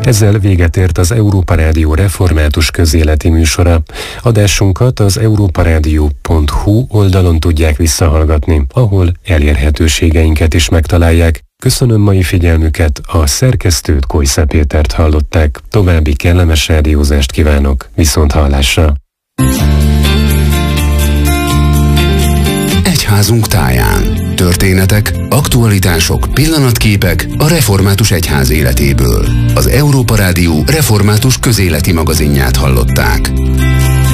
Ezzel véget ért az Európa Rádió református közéleti műsora. Adásunkat az europaradio.hu oldalon tudják visszahallgatni, ahol elérhetőségeinket is megtalálják. Köszönöm mai figyelmüket, a szerkesztőt, Kojsza Pétert hallották. További kellemes rádiózást kívánok, viszonthallásra! Egyházunk táján. Történetek, aktualitások, pillanatképek a református egyház életéből. Az Európa Rádió református közéleti magazinját hallották.